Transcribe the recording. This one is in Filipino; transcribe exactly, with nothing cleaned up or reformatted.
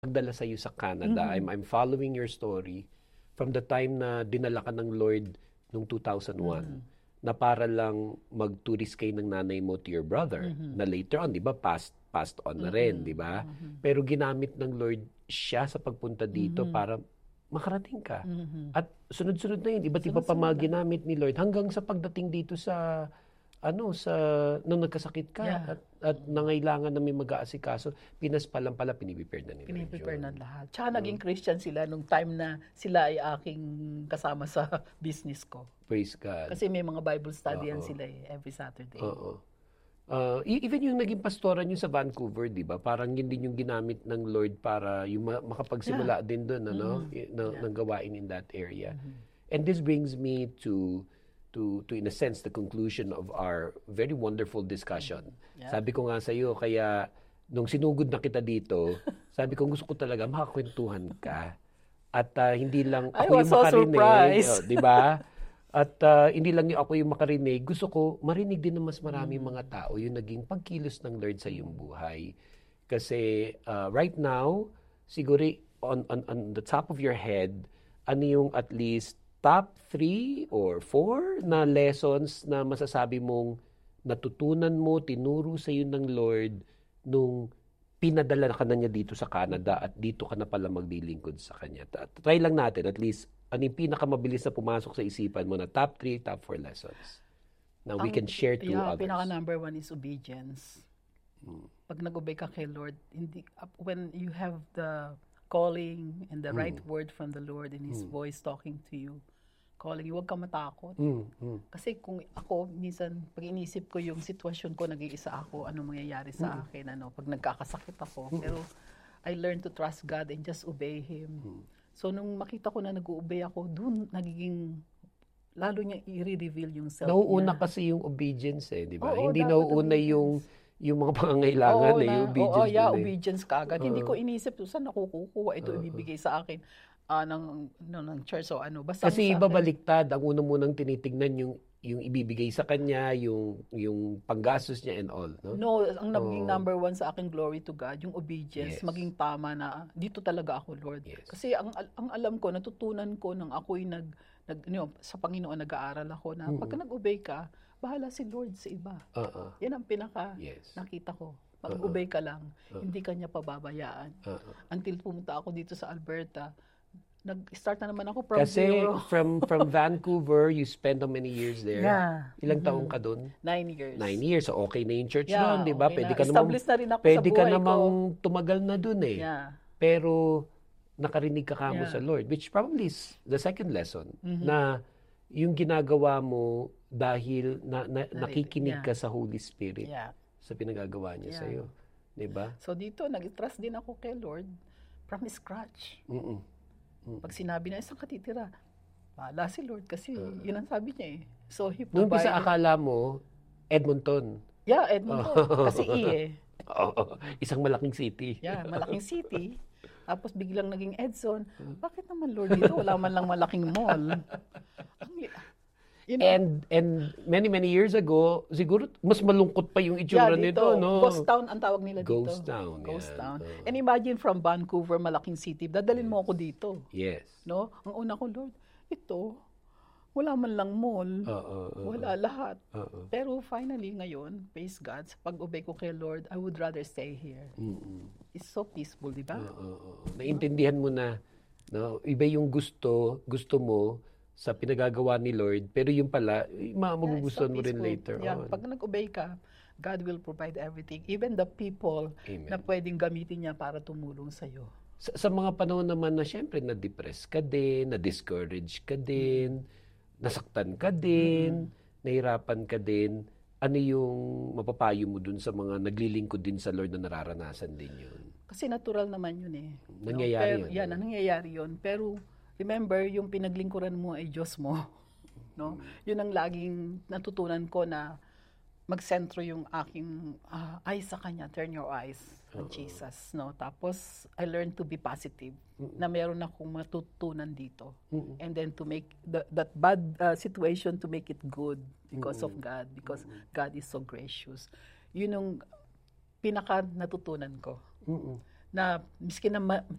nagdala sa'yo sa Canada. I'm I'm following your story from the time na dinala ka ng Lord noong two thousand one na para lang mag-tourist kayo ng nanay mo to your brother na later on, di ba, passed, passed on na rin, di ba? Pero ginamit ng Lord siya sa pagpunta dito para makarating ka. At sunod-sunod na yun, iba't iba pa mga ginamit ni Lord hanggang sa pagdating dito sa ano sa nung nagkasakit ka Yeah. at, at nangailangan na may mag-aasikaso, Pinas pa lang pala piniprepare na nila. Piniprepare yun. na lahat. Tsaka naging Christian sila nung time na sila ay aking kasama sa business ko. Praise God. Kasi may mga Bible study yan sila eh, every Saturday. Oo. Uh, e- even yung naging pastoran nyo sa Vancouver, di ba? Parang yun din yung ginamit ng Lord para yung ma- makapagsimula din doon, ano? Y- na- ng gawain in that area. And this brings me to to to in a sense the conclusion of our very wonderful discussion. Yeah. Sabi ko nga sa iyo, kaya nung sinugod na kita dito, sabi ko gusto ko talaga makakwentuhan ka. At uh, hindi lang I ako was yung so makarinig, surprised. oh, di ba? At uh, hindi lang yung ako yung makarinig, gusto ko marinig din ng mas maraming mga tao yung naging pagkilos ng Lord sa iyong buhay. Kasi uh, right now, siguro on, on, on the top of your head, ano yung at least top three or four na lessons na masasabi mong natutunan mo, tinuro sa iyo ng Lord nung pinadala ka na niya dito sa Canada at dito ka na pala maglilingkod sa Kanya. Ta- Try lang natin at least ano yung pinakamabilis na pumasok sa isipan mo na top three, top four lessons na we can share to yeah, others. pinaka number one is obedience. Pag nag-obey ka kay Lord, hindi, up- when you have the calling and the right word from the Lord and His voice talking to you, calling you, huwag ka matakot. Mm, mm. Kasi kung ako, minsan, pag inisip ko yung sitwasyon ko, nag-iisa ako, ano mangyayari sa akin, ano, pag nagkakasakit ako. Pero, I learned to trust God and just obey Him. So, nung makita ko na nag-obey ako, dun nagiging, lalo niya i-reveal yung self Nauuna niya. kasi yung obedience eh, di ba? Oo, Hindi dapat nauuna obedience. yung yung mga pangangailangan Oo, eh, na, yung obedience. oo, yeah, muna eh. obedience ka agad. Hindi ko inisip, saan nakukuha ito ibibigay sa akin ah, ng, ng, ng church o ano. Basta Kasi sa iba akin. baliktad, ang una munang tinitignan yung yung ibibigay sa kanya, yung yung panggastos niya and all, no? No, ang naging number one sa akin, glory to God, yung obedience, Yes. maging tama na, dito talaga ako, Lord. Yes. Kasi ang ang alam ko, natutunan ko nang ako'y nag, nag you know, sa Panginoon nag-aaral ako na pagka nag-obey ka, bahala si Lord sa iba. Uh-uh. Yan ang pinaka Yes. nakita ko. Mag-obey ka lang, hindi ka niya pababayaan. Uh-uh. Until pumunta ako dito sa Alberta, nag-start na naman ako from Kasi zero. from from Vancouver, you spent how many years there? Yeah. Ilang taong ka doon? Nine years. Nine years. So okay na yung church Yeah, doon, di ba? okay Pwede na. ka namang, Established na rin ako sa pwede ka buhay ko. namang tumagal na doon eh. Yeah. Pero nakarinig ka kamo Yeah. sa Lord, which probably is the second lesson, na yung ginagawa mo dahil na, na, nakikinig yeah. ka sa Holy Spirit Yeah. sa pinagagawa niya Yeah. sa iyo, 'di ba? So dito, nag-trust din ako kay Lord from scratch. Mm. Pag sinabi na, isang katitira, wala si Lord kasi yun ang sabi niya eh. So he Noong umpisa provided. akala mo Edmonton. Yeah, Edmonton. Kasi E eh. Oo, isang malaking city. Yeah, malaking city. Tapos biglang naging Edson. Bakit naman Lord dito? Wala man lang malaking mall. Ang, you know, And and many many years ago, siguro mas malungkot pa yung itsura yeah, nito, dito, no? Ghost town ang tawag nila dito. Ghost town, Ghost yeah. town. Oo. And imagine from Vancouver, malaking city, dadalhin mo ako dito. Yes. No? Ang una ko, Lord, ito, wala man lang mall. Oo. oo, Wala lahat. Oo. Pero finally, ngayon, praise God, sa pag-obey ko kay Lord, I would rather stay here. Mm-mm. It's so peaceful, di ba? Oo, oo. Naintindihan mo na, no? Iba yung gusto, gusto mo sa pinagagawa ni Lord, pero yung pala, eh, ma- Yeah, it's so magugustuhan mo rin peaceful. later Yeah, on. pag nag-obey ka, God will provide everything. Even the people Amen. na pwedeng gamitin niya para tumulong sa'yo. Sa, sa mga panahon naman na syempre na-depress ka din, na-discourage ka din, nasaktan ka din, nahirapan ka din, ano yung mapapayo mo dun sa mga naglilingkod din sa Lord na nararanasan din yun? Kasi natural naman yun eh. Nangyayari no? Pero, yun, yan, no? nangyayari yun. Pero remember, yung pinaglingkuran mo ay Diyos mo. No? Yun ang laging natutunan ko na magsentro yung aking ah, eyes sa Kanya. Turn your eyes on Jesus. No? Tapos, I learned to be positive. Na meron akong matutunan dito. And then to make the, that bad uh, situation to make it good because of God. Because God is so gracious. Yun yung pinaka natutunan ko. Mm-mm. Na miski na ma-